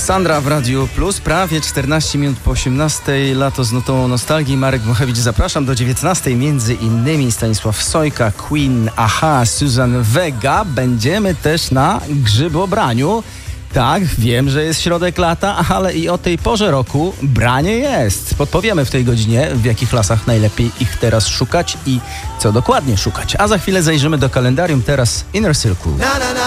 Sandra w Radiu Plus, prawie 14 minut po 18, lato z nutą nostalgii. Marek Włochewicz, zapraszam do 19, między innymi Stanisław Sojka, Queen, Aha, Susan Vega. Będziemy też na grzybobraniu. Tak, wiem, że jest środek lata, ale i o tej porze roku branie jest. Podpowiemy w tej godzinie, w jakich lasach najlepiej ich teraz szukać i co dokładnie szukać. A za chwilę zajrzymy do kalendarium. Teraz Inner Circle.